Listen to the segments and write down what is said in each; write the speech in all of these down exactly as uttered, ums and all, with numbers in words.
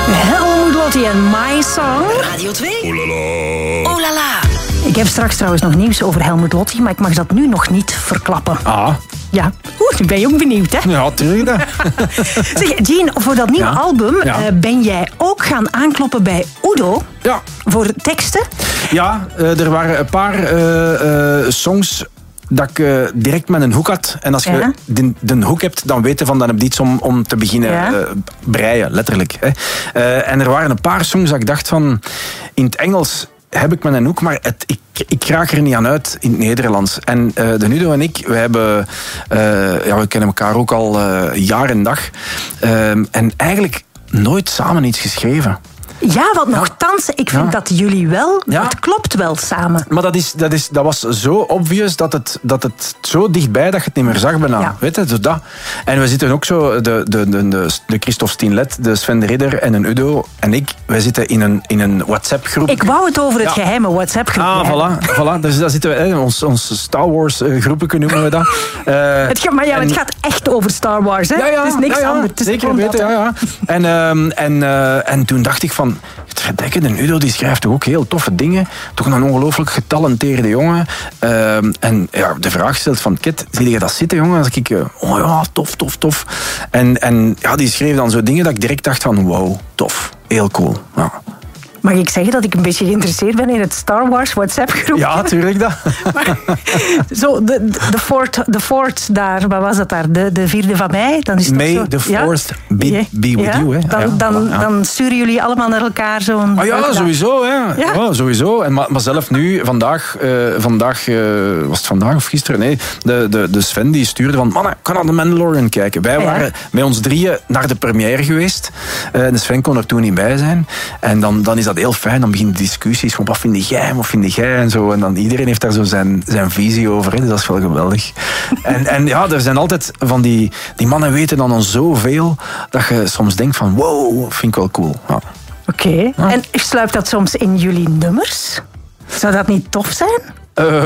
Helmut Lotti en My Song. Radio twee. Oh la la. Oh la la. Ik heb straks trouwens nog nieuws over Helmut Lotti, maar ik mag dat nu nog niet verklappen. Ah. Ja, oeh, nu ben je ook benieuwd, hè? Ja, tuurlijk. Zeg, Jean, voor dat nieuwe Ja. album Ja. uh, ben jij ook gaan aankloppen bij Udo Ja. voor teksten? Ja, uh, er waren een paar uh, uh, songs dat ik uh, direct met een hoek had. En als je Ja. de, de hoek hebt, dan weet je van, dan heb je iets om, om te beginnen Ja. uh, breien, letterlijk. Hè. Uh, en er waren een paar songs dat ik dacht van, in het Engels heb ik met een hoek, maar het, ik, ik raak er niet aan uit in het Nederlands. En uh, de Udo en ik, we, hebben, uh, ja, we kennen elkaar ook al uh, jaar en dag. Uh, en eigenlijk nooit samen iets geschreven. Ja, want nogthans, ik vind Ja. dat jullie wel, Ja. het klopt wel samen. Maar dat, is, dat, is, dat was zo obvious dat het, dat het zo dichtbij dat je het niet meer zag bijna. Ja. Weet je, zo dat. En we zitten ook zo, de, de, de, de, de Christophe Stienlet, de Sven de Ridder en een Udo en ik, wij zitten in een, in een WhatsApp-groep. Ik wou het over het Ja. geheime WhatsApp-groep Ah, hebben. voilà. voilà. Dus daar zitten we, hè, ons, ons Star Wars-groepen noemen we dat. Uh, Het, gaat, maar ja, en- het gaat echt over Star Wars, hè? Ja, ja, het is niks ja, ja, anders. Het is zeker gewoon weten, dat, hè. ja, ja. En, um, en, uh, en toen dacht ik van, verdekken, de Udo die schrijft toch ook heel toffe dingen. Toch een ongelooflijk getalenteerde jongen. Um, en ja, de vraag stelt van, Kit, zie je dat zitten, jongen? Dan ik, uh, oh ja, tof, tof, tof. En, en ja, die schreef dan zo dingen dat ik direct dacht van, wow, tof, heel cool. Ja. Mag ik zeggen dat ik een beetje geïnteresseerd ben in het Star Wars WhatsApp-groep? Ja, tuurlijk dat. Maar, zo, de, de, de, fort, de fort daar, wat was dat daar? De, de vierde van mei? Dan is het May toch zo, the fourth be- Ja? be with Ja? you, hè. Dan, Ja, dan, voilà, ja. dan sturen jullie allemaal naar elkaar zo'n... Ah ja, leuke dag. sowieso. Hè. Ja. Ja, sowieso. En, maar, maar zelf nu, vandaag, uh, vandaag uh, was het vandaag of gisteren? Nee, de, de, de Sven die stuurde van, mannen, ik kan naar de Mandalorian kijken. Wij Ja. waren met ons drieën naar de première geweest. Uh, en de Sven kon er toen niet bij zijn. En dan, dan is dat heel fijn. Dan beginnen discussies van, wat vind jij, wat vind jij? En zo. En dan iedereen heeft daar zo zijn, zijn visie over. Hè. Dus dat is wel geweldig. en, en ja, er zijn altijd van die, die mannen weten dan al zoveel dat je soms denkt van, wow, vind ik wel cool. Ja. Oké. Okay. Ja. En sluipt dat soms in jullie nummers? Zou dat niet tof zijn? Uh,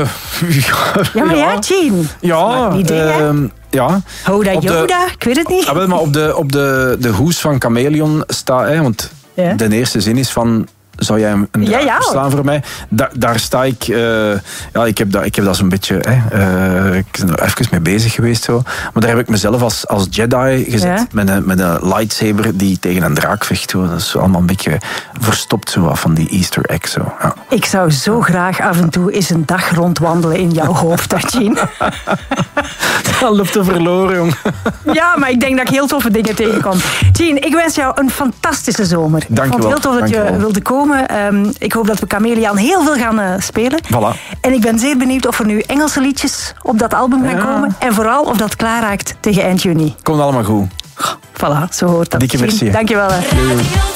ja, Ja, maar ja, Jean. Ja, Maakt niet idee, hè? uh, ja. Hoda Op de- Yoda, ik weet het niet. Ah, wel, maar op de, op de, de hoes van Chameleon staat, hè, want Ja. de eerste zin is van, zou jij een Ja, draak ja. verslaan voor mij? Da, daar sta ik, uh, ja, ik heb dat, ik heb dat zo'n beetje, hè, uh, ik ben er even mee bezig geweest zo, maar daar heb ik mezelf als, als Jedi gezet, Ja. met, een, met een lightsaber die tegen een draak vecht. Zo. Dat is allemaal een beetje verstopt zo wat van die Easter egg. Zo. Ja. Ik zou zo graag af en toe eens een dag rondwandelen in jouw hoofd, hè, Jean. Dat loopt te verloren, jong. Ja, maar ik denk dat ik heel toffe dingen tegenkom. Jean, ik wens jou een fantastische zomer. Dank ik je vond het wel. heel tof dat Dank je je wel. wilde komen. Um, ik hoop dat we Chameleon heel veel gaan uh, spelen. Voilà. En ik ben zeer benieuwd of er nu Engelse liedjes op dat album gaan Ja. komen. En vooral of dat klaar raakt tegen eind juni. Komt allemaal goed. Voilà, zo hoort dat. Dikke Jean, merci. dank je wel. Hè.